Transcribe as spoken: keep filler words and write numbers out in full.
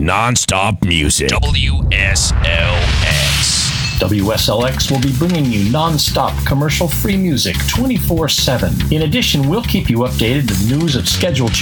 non-stop music. W S L X. W S L X will be bringing you non-stop commercial-free music twenty-four seven. In addition, we'll keep you updated with news of scheduled